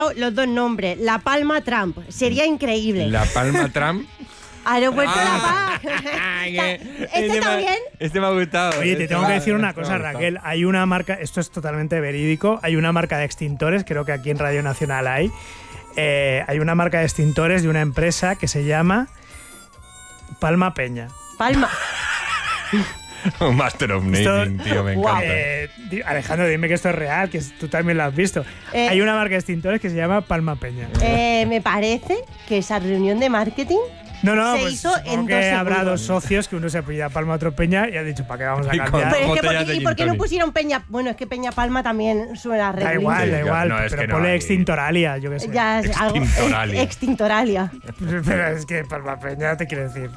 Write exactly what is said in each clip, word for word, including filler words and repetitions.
los dos nombres. La Palma Trump. Sería increíble. La Palma Trump. Aeropuerto Ah. La Paz. ¿Este, ¿Este también? Este me ha gustado. Oye, te Este tengo me que ha- decir una este me cosa, ha gustado. Raquel. Hay una marca, esto es totalmente verídico, hay una marca de extintores, creo que aquí en Radio Nacional hay. Eh, hay una marca de extintores de una empresa que se llama Palma Peña. Palma. Un Master of Naming, Esto- tío, me Guau. encanta. Eh, di- Alejandro, dime que esto es real, que tú también lo has visto. Eh, hay una marca de extintores que se llama Palma Peña. Eh, me parece que esa reunión de marketing No, no, se pues hizo supongo en que dos habrá segundos. dos socios, que uno se apellida Palma, otro Peña, y ha dicho, ¿para qué vamos a Y con- cambiar? Pero es que, botellas ¿por qué, de ¿y gin por qué no tonic. pusieron Peña? Bueno, es que Peña Palma también suena re Da igual, Sí, da claro, igual, no, es pero que no ponle hay- extintoralia, yo qué sé. Ya es algo. Extintoralia. ex- Extintoralia. Pero es que Palma Peña te quiere decir.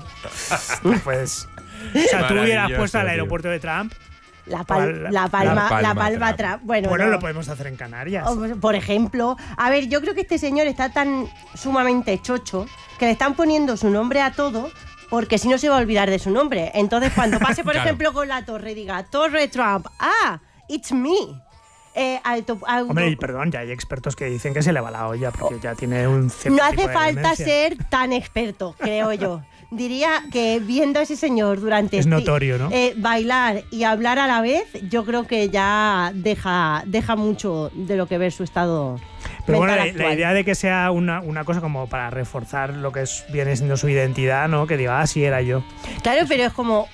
No puedes. O sea, tú hubieras Maravilloso, puesto al tío. aeropuerto de Trump. La, pal- La- la Palma, la Palma la Palma Trump. Trump. Bueno, Bueno, no. lo podemos hacer en Canarias. O, por ejemplo, a ver, yo creo que este señor está tan sumamente chocho que le están poniendo su nombre a todo porque si no se va a olvidar de su nombre. Entonces, cuando pase, por Claro. ejemplo, con la torre y diga Torre Trump, ah, it's me. Eh, auto- auto- Hombre, y perdón, ya hay expertos que dicen que se le va la olla porque ya tiene un cierto no tipo hace de falta demencia. ser tan experto, creo yo. Diría que viendo a ese señor durante Es ti- notorio, ¿no? eh, bailar y hablar a la vez, yo creo que ya deja, deja mucho de lo que ver su estado. Pero bueno, mental la, la actual. idea de que sea una, una cosa como para reforzar lo que es, viene siendo su identidad, ¿no? Que diga, ah, sí, era yo. Claro, pero es como.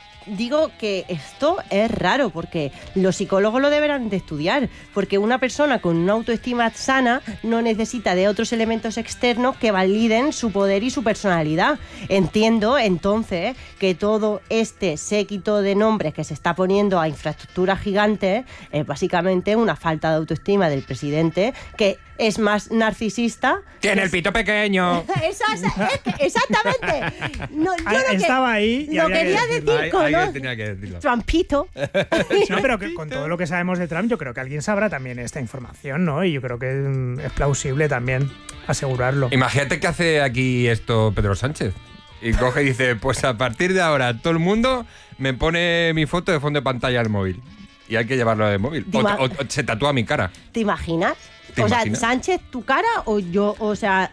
Digo que esto es raro porque los psicólogos lo deberán de estudiar, porque una persona con una autoestima sana no necesita de otros elementos externos que validen su poder y su personalidad. Entiendo entonces que todo este séquito de nombres que se está poniendo a infraestructuras gigantes es básicamente una falta de autoestima del presidente que es más narcisista. Tiene el pito pequeño. Eso es, es que- exactamente. No, yo Ah, lo que- estaba ahí y lo había que quería decirlo. decir Ay, con alguien los- tenía que decirlo. Trumpito. No, pero que con todo lo que sabemos de Trump, yo creo que alguien sabrá también esta información, ¿no? Y yo creo que mm, es plausible también asegurarlo. Imagínate que hace aquí esto Pedro Sánchez. Y coge y dice, pues a partir de ahora todo el mundo me pone mi foto de fondo de pantalla al móvil. Y hay que llevarlo de móvil. O, Dima- o- o se tatúa mi cara. ¿Te imaginas? ¿Te o sea, imaginas? Sánchez, tu cara o yo, o sea,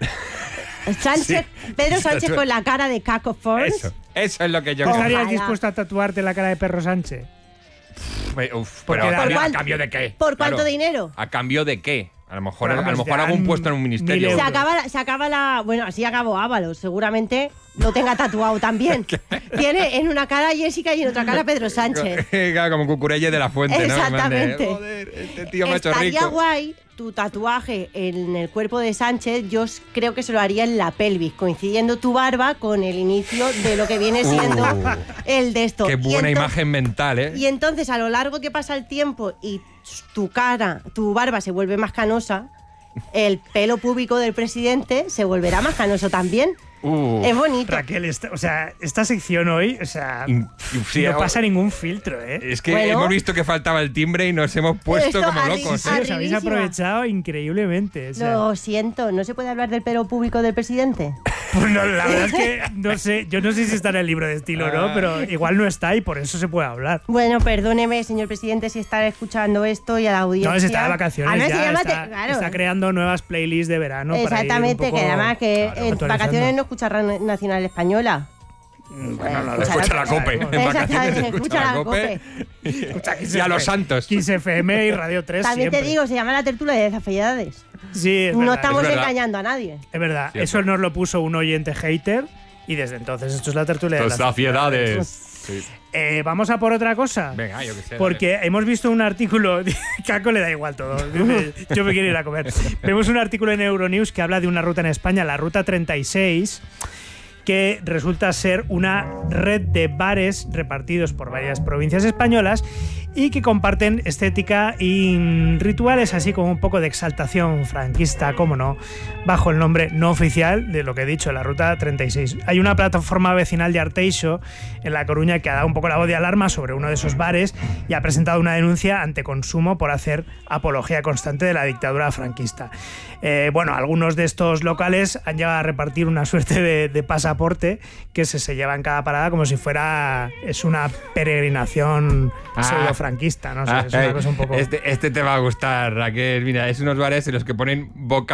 Sánchez, Sí. Pedro Se Sánchez tatúa. con la cara de Caco Force. Eso, eso es lo que yo ¿No creo. estarías Ojalá. dispuesto a tatuarte la cara de Perro Sánchez? Uf, Porque pero la- a, cambio, ¿Por ¿a cuánto- cambio de qué? ¿Por cuánto Claro. dinero? ¿A cambio de qué? A lo mejor, Bueno, a lo pues mejor te hago un dan puesto en un ministerio. mil Se euros. acaba, la, se acaba la. Bueno, así acabó Ábalos. Seguramente lo tenga tatuado también. Tiene en una cara Jessica y en otra cara Pedro Sánchez. Claro, como Cucurelle de la Fuente, ¿no? Exactamente. En plan de, Joder, este tío me ha hecho Estaría rico. guay tu tatuaje en el cuerpo de Sánchez. Yo s- creo que se lo haría en la pelvis, coincidiendo tu barba con el inicio de lo que viene siendo Uh, el de esto. Qué Y buena ento- imagen mental, ¿eh? Y entonces, a lo largo que pasa el tiempo y tu cara, tu barba se vuelve más canosa, el pelo púbico del presidente se volverá más canoso también. Uh, Es bonito. Raquel, esta, o sea, esta sección hoy, o sea, in- sí, no hago- pasa ningún filtro, ¿eh? Es que Bueno. hemos visto que faltaba el timbre y nos hemos puesto Esto como arri- locos. Sí, ¿eh? os habéis arribísima. aprovechado increíblemente. O sea, Lo siento, ¿no se puede hablar del pelo púbico del presidente? pues no, la verdad es que no sé, yo no sé si está en el libro de estilo o no, Ah. pero igual no está y por eso se puede hablar. Bueno, perdóneme, señor presidente, si está escuchando esto y a la audiencia. No, se está de vacaciones Ah, no, ya, se llama está, te- claro. está creando nuevas playlists de verano. para ir un Exactamente, poco que además que claro, en actualizando. vacaciones no escucha Radio Nacional Española. Bueno, no, Escucha Escucha la- la cope. En Exactamente, vacaciones escucha escucha la la cope. Escucha Kiss Y a los F M, santos. Kiss F M y Radio tres También siempre. te digo, se llama la tertulia de desafiedades. Sí, es No verdad, estamos es verdad. engañando a nadie. Es verdad, Cierto. eso nos lo puso un oyente hater y desde entonces esto es la tertulia de Los las saciedades. Sí. Eh, Vamos a por otra cosa. Venga, yo qué sé. Porque hemos visto un artículo, Caco le da igual todo, yo me quiero ir a comer. Vemos un artículo en Euronews que habla de una ruta en España, la Ruta treinta y seis, que resulta ser una red de bares repartidos por varias provincias españolas y que comparten estética y rituales así como un poco de exaltación franquista, como no, bajo el nombre no oficial de lo que he dicho, la Ruta treinta y seis. Hay una plataforma vecinal de Arteixo en La Coruña que ha dado un poco la voz de alarma sobre uno de esos bares y ha presentado una denuncia ante Consumo por hacer apología constante de la dictadura franquista. Eh, bueno, algunos de estos locales han llegado a repartir una suerte de, de pasaporte que se, se lleva en cada parada como si fuera es una peregrinación Ah, pseudo-franquista. franquista, no sé, es Ay, una cosa un poco... este, este te va a gustar, Raquel. Mira, es unos bares en los que ponen boca